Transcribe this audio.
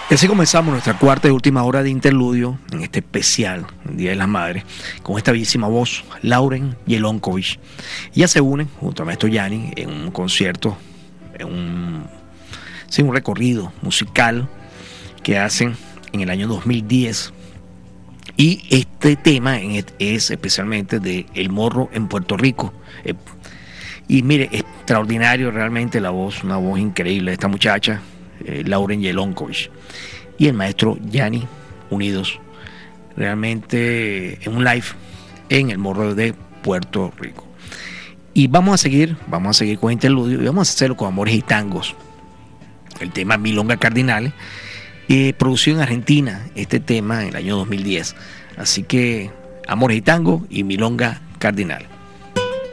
Y así comenzamos nuestra cuarta y última hora de interludio en este especial Día de las Madres con esta bellísima voz, Lauren Jelonkovich. Ella se une junto a Maestro Yanni en un concierto, en un recorrido musical que hacen en el año 2010. Y este tema es especialmente de El Morro en Puerto Rico. Y mire, extraordinario realmente la voz, una voz increíble de esta muchacha, Lauren Jelonkovich y el maestro Yanni, unidos realmente en un live en El Morro de Puerto Rico. Y vamos a seguir con interludio y vamos a hacerlo con Amores y Tangos, el tema Milonga Cardinales, producido en Argentina, este tema en el año 2010. Así que Amores y Tango y Milonga Cardinales.